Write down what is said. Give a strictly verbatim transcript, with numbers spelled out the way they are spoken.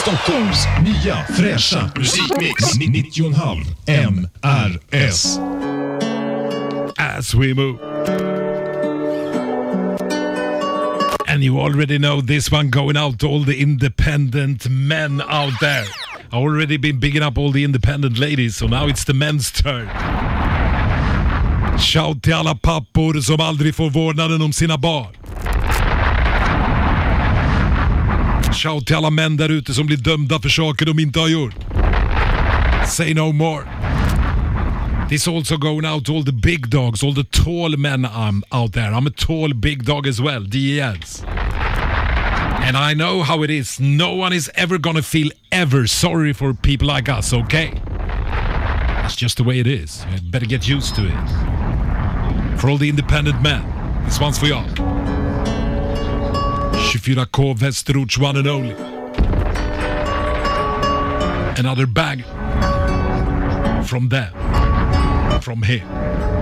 Stockholms nya fräscha musikmix. nittio komma fem M R S. As we move. And you already know this one going out to all the independent men out there. I've already been bigging up all the independent ladies, so now it's the men's turn. Shout till alla pappor som aldrig får vårdnaden om sina barn. Shout till alla män där ute som blir dömda för saker de inte har gjort. Say no more. This also going out to all the big dogs, all the tall men um, out there. I'm a tall big dog as well, D E Ls. And I know how it is. No one is ever gonna feel ever sorry for people like us, okay? It's just the way it is. You better get used to it. For all the independent men, this one's for y'all. tjugofyra K Västerorts one and only. Another bang from them, from here.